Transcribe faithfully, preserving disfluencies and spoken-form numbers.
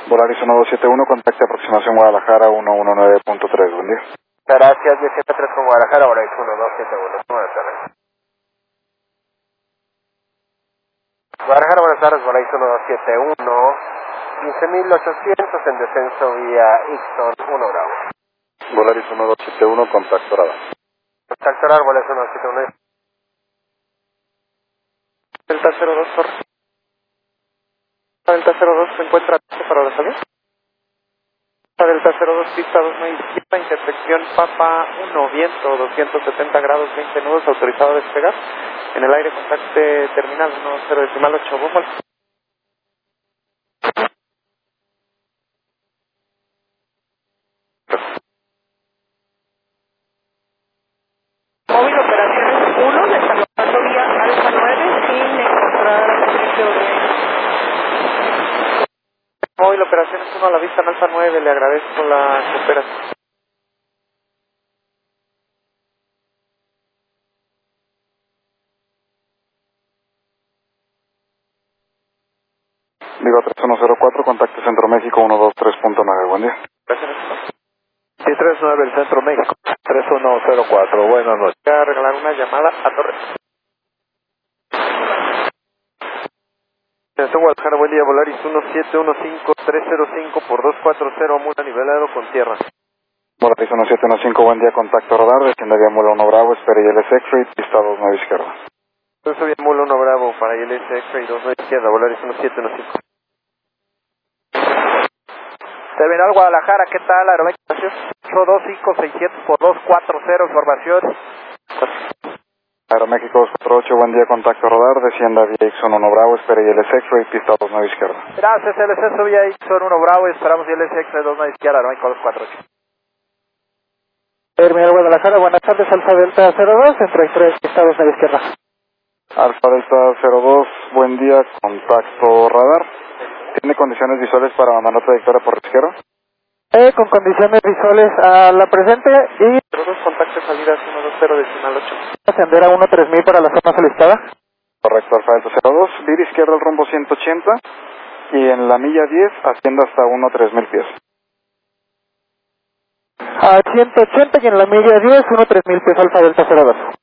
Volaris uno dos siete uno, contacte aproximación Guadalajara uno uno nueve punto tres, buen día. Gracias, diez siete tres con Guadalajara, Volaris uno dos siete uno. Buenas tardes. Guadalajara, buenas tardes, Volaris uno dos siete uno, quince mil ochocientos en descenso vía Ixon uno Bravo. Volaris uno dos siete uno, contacto radar. Contacto radar, Volaris uno dos siete uno. Delta cero dos, Torre. Delta cero dos se encuentra para la salida. Delta cero dos, pista dos, nueve izquierda, intersección Papa uno, viento doscientos setenta grados, veinte nudos, autorizado a despegar. En el aire contacte terminal uno cero decimal ocho, rumbo al... Móvil operaciones uno, desarrollando vía Alfa nueve sin encontrar servicio de... Móvil operaciones uno a la vista en Alfa nueve, le agradezco la cooperación. Vigo tres uno cero cuatro, contacte Centro México uno dos tres punto nueve, buen día. Sí, tres nueve, el Centro México, tres uno cero cuatro, buenas noches. Voy a regalar una llamada a Torres. Atención Guadalajara, buen día, Volaris uno siete uno cinco tres cero cinco por dos cuatro cero, mula nivelado con tierra. Volaris uno siete uno cinco, buen día, contacto radar, desciende vía Mula uno Bravo, espera I L S X-Ray, pista dos nueve izquierda. Entonces vía Mula uno Bravo para I L S X-Ray dos nueve izquierda, Volaris uno siete uno cinco. Terminal Guadalajara, ¿qué tal? Aeroméxico ocho dos cinco seis siete por dos cuatro cero, información. Aeroméxico dos cuatro ocho, buen día, contacto radar, descienda vía Ixon uno Bravo, espera I L S X-Ray, pista dos nueve izquierda. Gracias, L S S vía Ixon uno Bravo, esperamos I L S X-Ray dos nueve izquierda, Aeroméxico dos cuatro ocho. Terminal Guadalajara, buenas tardes, Alfa Delta cero dos, Centro X-Ray, pista dos nueve izquierda. Alfa Delta cero dos, buen día, contacto radar. ¿Tiene condiciones visuales para mandar trayectoria por izquierda? Eh, con condiciones visuales a la presente y... cero dos, contacte salidas uno dos cero decimal ocho. Ascender a uno tres mil para la zona solicitada. Correcto, Alfa Delta cero dos, vir izquierda al rumbo ciento ochenta y en la milla diez ascienda hasta uno tres mil pies. A ciento ochenta y en la milla diez, uno tres mil pies, Alfa Delta cero dos.